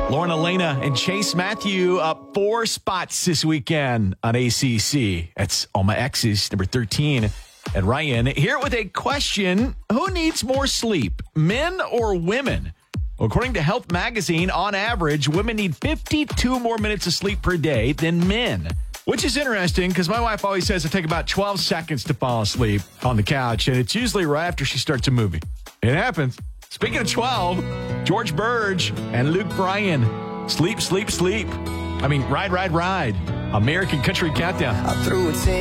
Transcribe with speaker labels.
Speaker 1: Lauren Elena and Chase Matthew up 4 spots this weekend on ACC. That's All My Exes, number 13. And Ryan here with a question. Who needs more sleep, men or women? Well, according to Health Magazine, on average, women need 52 more minutes of sleep per day than men. Which is interesting because my wife always says it takes about 12 seconds to fall asleep on the couch, and it's usually right after she starts a movie. It happens. Speaking of 12, George Burge and Luke Bryan, Sleep, Sleep, Sleep. I mean, Ride, Ride, Ride. American Country Countdown.
Speaker 2: I threw a 10